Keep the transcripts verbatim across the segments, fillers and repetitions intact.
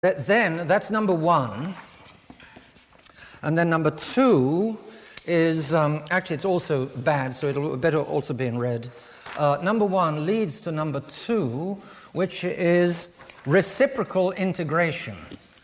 That then, that's number one. And then number two is, um, actually it's also bad, so it'll better also be in red. Uh, number one leads to number two, which is reciprocal integration.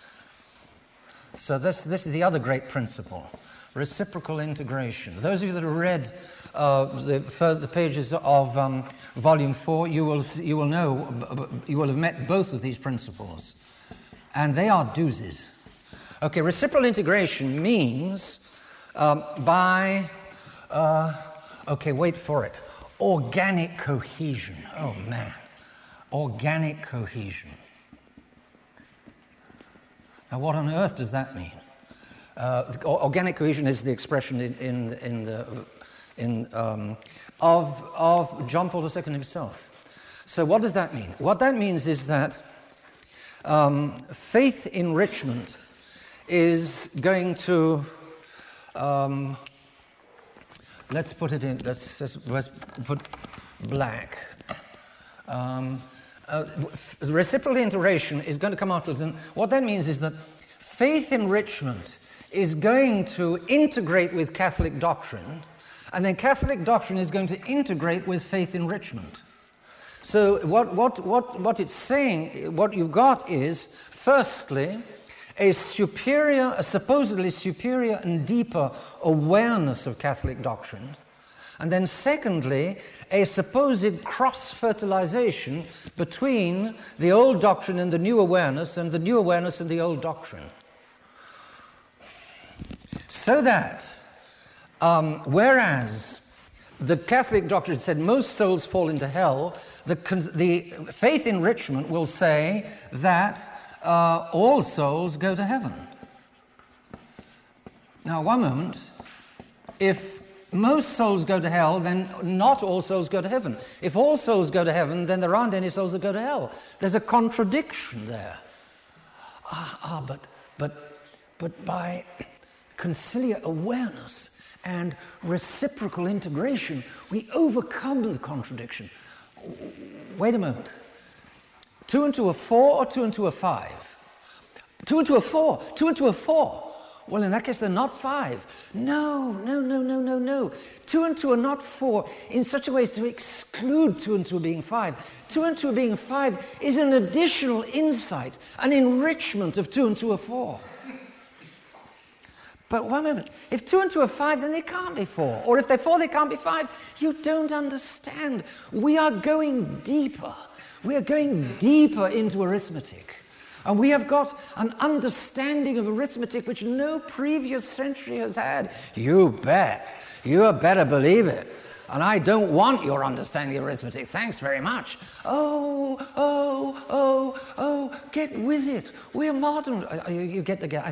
So this, this is the other great principle, reciprocal integration. Those of you that have read uh, the, the pages of um, volume four, you will, you will know, you will have met both of these principles. And they are doozies. Okay, reciprocal integration means um, by, uh, okay, wait for it, organic cohesion. Oh, man. Organic cohesion. Now, what on earth does that mean? Uh, organic cohesion is the expression in, in, in the, in, um, of, of John Paul the Second himself. So what does that mean? What that means is that um, faith enrichment is going to, um, let's put it in, let's, let's, let's put black. Um, uh, reciprocal integration is going to come afterwards, and what that means is that faith enrichment is going to integrate with Catholic doctrine, and then Catholic doctrine is going to integrate with faith enrichment. So what, what, what, what it's saying, what you've got is, firstly, a superior, a supposedly superior and deeper awareness of Catholic doctrine, and then secondly, a supposed cross-fertilization between the old doctrine and the new awareness, and the new awareness and the old doctrine. So that, um, whereas the Catholic doctrine said most souls fall into hell, the, the faith enrichment will say that Uh, all souls go to heaven. Now, one moment. If most souls go to hell, then not all souls go to heaven. If all souls go to heaven, then there aren't any souls that go to hell. There's a contradiction there. Ah, ah but, but, but by conciliar awareness and reciprocal integration, we overcome the contradiction. Wait a moment. Two and two are four, or two and two are five? Two and two are four. Two and two are four. Well, in that case, they're not five. No, no, no, no, no, no. Two and two are not four in such a way as to exclude two and two being five. Two and two being five is an additional insight, an enrichment of two and two are four. But one minute, if two and two are five, then they can't be four. Or if they're four, they can't be five. You don't understand. We are going deeper. We are going deeper into arithmetic. And we have got an understanding of arithmetic which no previous century has had. You bet. You better believe it. And I don't want your understanding of arithmetic. Thanks very much. Oh, oh, oh, oh, get with it. We're modern. You get the guy.